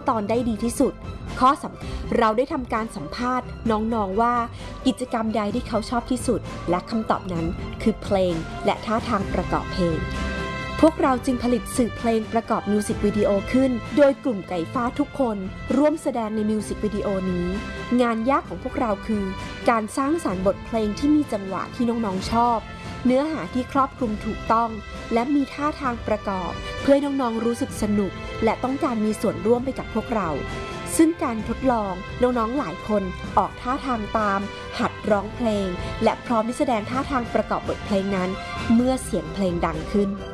ตอนได้ดีที่สุดเราได้ทำการสัมภาษณ์น้องๆว่ากิจกรรมใดที่เขาชอบที่สุดและคำตอบนั้นคือเพลงและท่าทางประกอบเพลงพวกเราจึงผลิตสื่อเพลงประกอบมิวสิกวิดีโอขึ้นโดยกลุ่มไก่ฟ้าทุกคนร่วมแสดงในมิวสิกวิดีโอนี้งานยากของพวกเราคือการสร้างสรรค์บทเพลงที่มีจังหวะที่น้องๆชอบเนื้อหาที่ครอบคลุมถูกต้องและมีท่าทางประกอบเพื่อให้น้องๆรู้สึกสนุกและต้องการมีส่วนร่วมไปกับพวกเราซึ่งการทดลองน้องๆหลายคนออกท่าทางตามหัดร้องเพลงและพร้อมที่แสดงท่าทางประกอบบทเพลงนั้นเมื่อเสียงเพลงดังขึ้น